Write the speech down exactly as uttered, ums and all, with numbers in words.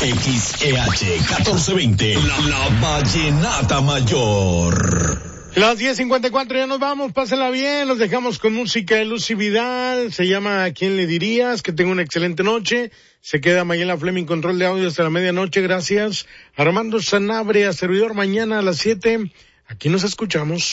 X E H catorce veinte, la, la Vallenata Mayor. Las diez cincuenta y cuatro, ya nos vamos, pásenla bien, los dejamos con música de Lucy Vidal, se llama ¿A quién le dirías? Que tenga una excelente noche, se queda Mayela Fleming, control de audio hasta la medianoche, gracias. Armando Sanabria, servidor, mañana a las siete, aquí nos escuchamos.